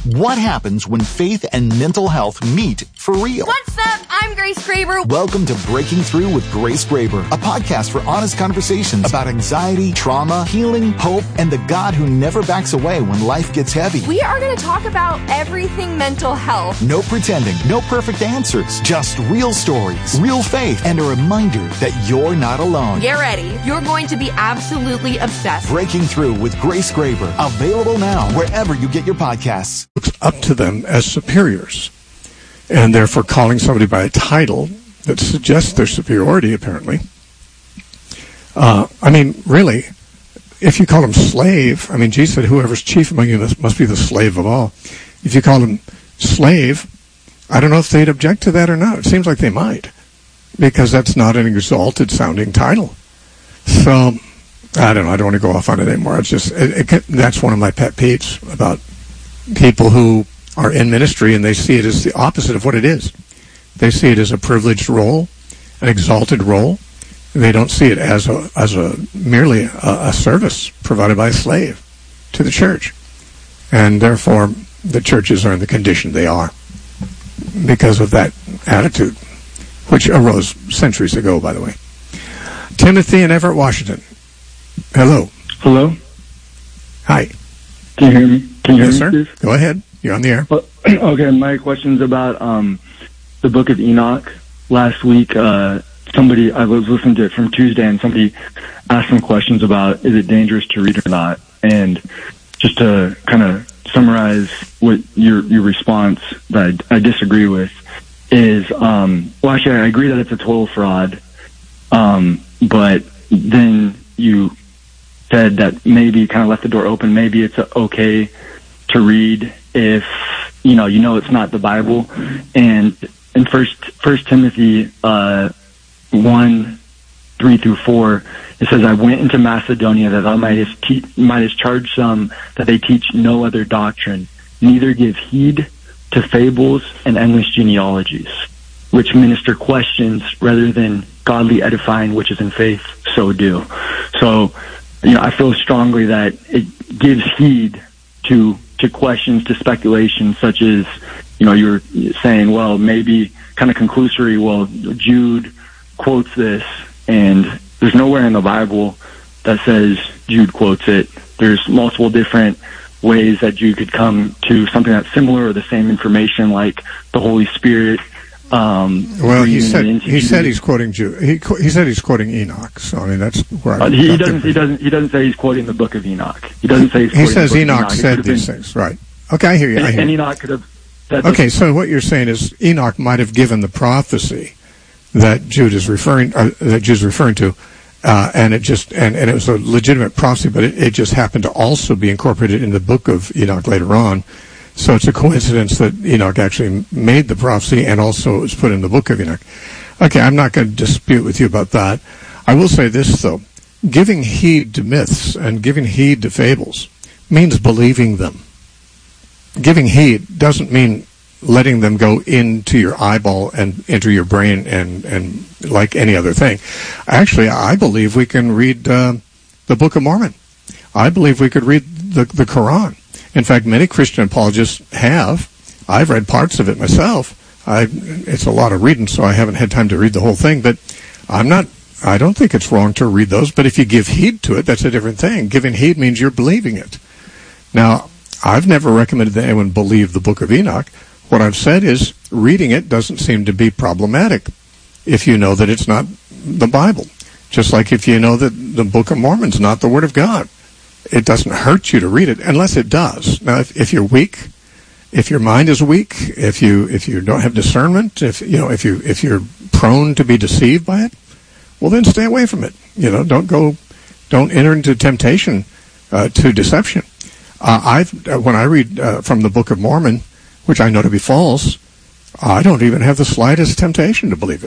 What happens when faith and mental health meet for real? What's up? I'm Grace Graber. Welcome to Breaking Through with Grace Graber, a podcast for honest conversations about anxiety, trauma, healing, hope, and the God who never backs away when life gets heavy. We are going to talk about everything mental health. No pretending, no perfect answers, just real stories, real faith, and a reminder that you're not alone. Get ready. You're going to be absolutely obsessed. Breaking Through with Grace Graber, available now wherever you get your podcasts. Looks up to them as superiors, and therefore calling somebody by a title that suggests their superiority, apparently. Really, if you call them slave, Jesus said, whoever's chief among you must be the slave of all. If you call them slave, I don't know if they'd object to that or not. It seems like they might, because that's not an exalted-sounding title. So, I don't know. I don't want to go off on it anymore. It's just, that's one of my pet peeves about people who are in ministry, and they see it as the opposite of what it is. They see it as a privileged role, an exalted role. They don't see it as merely a service provided by a slave to the church. And therefore, the churches are in the condition they are because of that attitude, which arose centuries ago, by the way. Timothy in Everett, Washington. Hello. Hello. Hi. Can you hear me? Yes, sir. Please? Go ahead. You're on the air. Okay, my question's about the Book of Enoch. Last week, I was listening to it from Tuesday, and somebody asked some questions about, is it dangerous to read or not? And just to kind of summarize what your response that I disagree with is, actually, I agree that it's a total fraud, but then you said that maybe kind of left the door open. Maybe it's okay to read if you know it's not the Bible. And in First Timothy 1:3-4, it says, "I went into Macedonia that I might have charged some that they teach no other doctrine, neither give heed to fables and endless genealogies, which minister questions rather than godly edifying, which is in faith, so do." So, I feel strongly that it gives heed to questions, to speculation, such as, you're saying, well, maybe kind of conclusory, well, Jude quotes this, and there's nowhere in the Bible that says Jude quotes it. There's multiple different ways that Jude could come to something that's similar or the same information, like the Holy Spirit. He said he's quoting Jude. He said he's quoting Enoch. So that's where he doesn't say he's quoting the Book of Enoch. He doesn't say he's quoting. He says Enoch said these things, right? Okay, I hear you. And Enoch could have said. Okay, so what you're saying is Enoch might have given the prophecy that Jude's referring to, and it was a legitimate prophecy, but it just happened to also be incorporated in the Book of Enoch later on. So it's a coincidence that Enoch actually made the prophecy and also it was put in the Book of Enoch. Okay, I'm not going to dispute with you about that. I will say this, though. Giving heed to myths and giving heed to fables means believing them. Giving heed doesn't mean letting them go into your eyeball and enter your brain and like any other thing. Actually, I believe we can read the Book of Mormon. I believe we could read the Quran. In fact, many Christian apologists have. I've read parts of it myself. It's a lot of reading, so I haven't had time to read the whole thing, but I don't think it's wrong to read those, but if you give heed to it, that's a different thing. Giving heed means you're believing it. Now, I've never recommended that anyone believe the Book of Enoch. What I've said is reading it doesn't seem to be problematic if you know that it's not the Bible. Just like if you know that the Book of Mormon's not the Word of God. It doesn't hurt you to read it unless it does. Now, if you're weak, if your mind is weak, if you don't have discernment, if you're prone to be deceived by it, well, then stay away from it. Don't enter into temptation to deception. When I read from the Book of Mormon, which I know to be false, I don't even have the slightest temptation to believe it.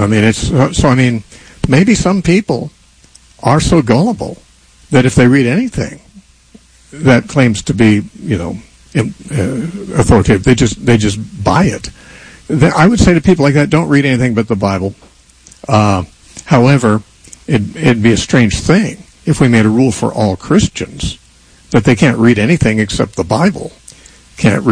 Maybe some people are so gullible that if they read anything that claims to be, authoritative, they just buy it. I would say to people like that, don't read anything but the Bible. However, it'd be a strange thing if we made a rule for all Christians that they can't read anything except the Bible. Can't